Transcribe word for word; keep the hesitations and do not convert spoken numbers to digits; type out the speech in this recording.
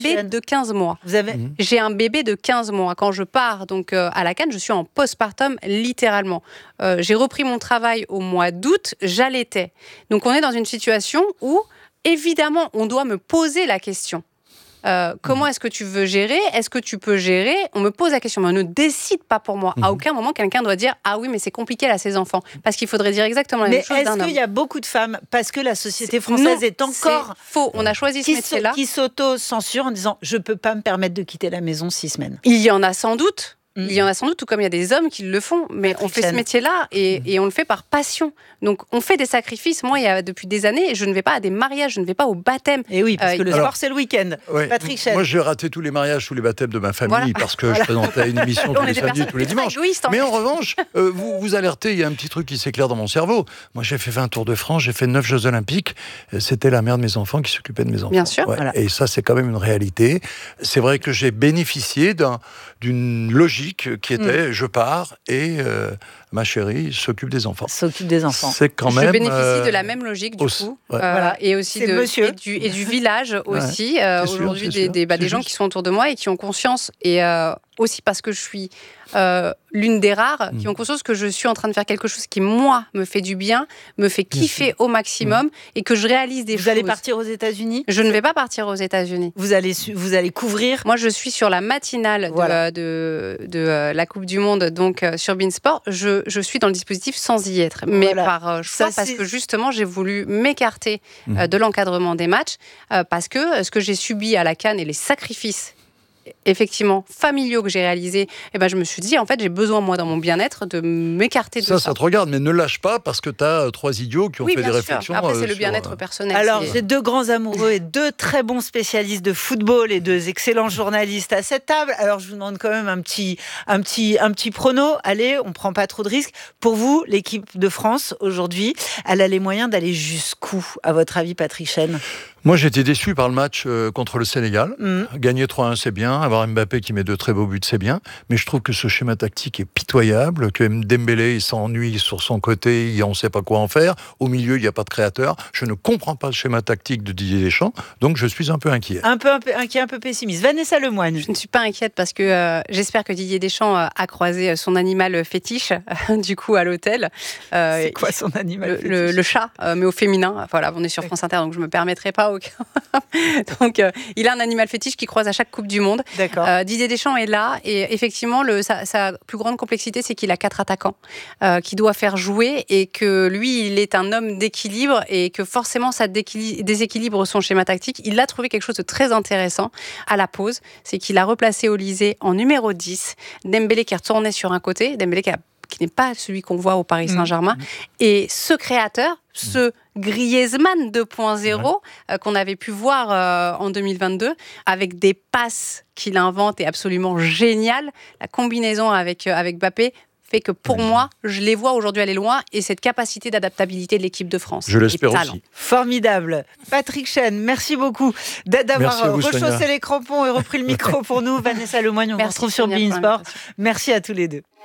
bébé de quinze mois. Vous avez... Mmh. J'ai un bébé de quinze mois. Quand je pars donc, euh, à la Cannes, je suis en postpartum, littéralement. Euh, j'ai repris mon travail au mois d'août, j'allaitais. Donc on est dans une situation où, évidemment, on doit me poser la question. Euh, comment est-ce que tu veux gérer ? Est-ce que tu peux gérer ? On me pose la question, mais on ne décide pas pour moi. Mmh. À aucun moment, quelqu'un doit dire « Ah oui, mais c'est compliqué là, ses enfants ». Parce qu'il faudrait dire exactement la mais même chose d'un homme. Mais est-ce qu'il y a beaucoup de femmes, parce que la société française non, est encore... C'est faux, on a choisi ce métier-là. Qui s'auto-censurent en disant « Je ne peux pas me permettre de quitter la maison six semaines ». Il y en a sans doute. Mmh. Il y en a sans doute, tout comme il y a des hommes qui le font, mais on fait ce métier-là et, mmh. et on le fait par passion. Donc, on fait des sacrifices. Moi, il y a depuis des années, je ne vais pas à des mariages, je ne vais pas au baptême. Et oui, parce euh, que le alors, sport, c'est le week-end. Ouais, Patrick Chêne. Moi, j'ai raté tous les mariages, tous les baptêmes de ma famille voilà. parce que voilà. je présentais une émission tous les samedis, tous les dimanches. Égoïste, en mais fait. en revanche, euh, vous, vous alertez, il y a un petit truc qui s'éclaire dans mon cerveau. Moi, j'ai fait vingt Tours de France, j'ai fait neuf Jeux Olympiques. C'était la mère de mes enfants qui s'occupait de mes enfants. Bien sûr. Ouais. Voilà. Et ça, c'est quand même une réalité. C'est vrai que j'ai bénéficié d'un, d'une logique qui était mmh. je pars et euh, ma chérie s'occupe des enfants. S'occupe des enfants. C'est quand même. Je bénéficie euh, de la même logique du aussi, coup, ouais. euh, voilà. et aussi de, monsieur. Et, du, et du village aussi. Ouais. Euh, sûr, aujourd'hui, des, sûr, des, bah, des gens qui sont autour de moi et qui ont conscience, et euh, aussi parce que je suis euh, l'une des rares, mmh. qui ont conscience que je suis en train de faire quelque chose qui, moi, me fait du bien, me fait kiffer au maximum, mmh. et que je réalise des vous choses. Vous allez partir aux États-Unis ? Je ne vais pas partir aux États-Unis. Vous allez, vous allez couvrir ? Moi, je suis sur la matinale voilà. de, de, de euh, la Coupe du Monde, donc euh, sur Beansport. Je, je suis dans le dispositif sans y être, mais voilà. par euh, choix, Ça, parce que justement, j'ai voulu m'écarter mmh. euh, de l'encadrement des matchs, euh, parce que euh, ce que j'ai subi à la Cannes et les sacrifices effectivement familiaux que j'ai réalisés, eh ben, je me suis dit, en fait, j'ai besoin, moi, dans mon bien-être, de m'écarter de ça. Ça, ça te regarde, mais ne lâche pas parce que tu as euh, trois idiots qui ont oui, fait des sûr. réflexions. Après, c'est euh, le bien-être sur, personnel. Alors, c'est... j'ai deux grands amoureux et deux très bons spécialistes de football et deux excellents journalistes à cette table. Alors, je vous demande quand même un petit, un petit, un petit prono. Allez, on ne prend pas trop de risques. Pour vous, l'équipe de France, aujourd'hui, elle a les moyens d'aller jusqu'où, à votre avis, Patrick Chêne ? Moi, j'étais déçu par le match euh, contre le Sénégal. Mmh. Gagner trois un, c'est bien. Avoir Mbappé qui met de très beaux buts, c'est bien. Mais je trouve que ce schéma tactique est pitoyable, que Dembélé, il s'ennuie sur son côté, on ne sait pas quoi en faire. Au milieu, il n'y a pas de créateur. Je ne comprends pas le schéma tactique de Didier Deschamps, donc je suis un peu inquiet. Un peu, un peu inquiet, un peu pessimiste. Vanessa Lemoine. Je ne suis pas inquiète parce que euh, j'espère que Didier Deschamps euh, a croisé son animal fétiche, euh, du coup, à l'hôtel. Euh, c'est quoi son animal le, fétiche ? le, le chat, euh, mais au féminin. Voilà, on est sur France Inter, donc je ne me permettrai pas aucun... Donc, euh, il a un animal fétiche qui croise à chaque Coupe du Monde. D'accord. Euh, Didier Deschamps est là et effectivement, le, sa, sa plus grande complexité, c'est qu'il a quatre attaquants euh, qu'il doit faire jouer et que lui, il est un homme d'équilibre et que forcément, ça déséquilibre son schéma tactique. Il a trouvé quelque chose de très intéressant à la pause, c'est qu'il a replacé Olysée en numéro dix, Dembélé qui retournait sur un côté, Dembélé qui a qui n'est pas celui qu'on voit au Paris Saint-Germain. Mmh. Et ce créateur, ce Griezmann deux point zéro, ouais. euh, qu'on avait pu voir euh, en deux mille vingt-deux, avec des passes qu'il invente et absolument géniales, la combinaison avec, euh, avec Mbappé fait que pour oui. moi, je les vois aujourd'hui aller loin et cette capacité d'adaptabilité de l'équipe de France. Je l'espère aussi. Formidable. Patrick Chêne, merci beaucoup d'avoir vous, rechaussé Sonia. les crampons et repris le micro pour nous. Vanessa Lemoine, on merci, vous retrouve sur Beansport. Merci à tous les deux.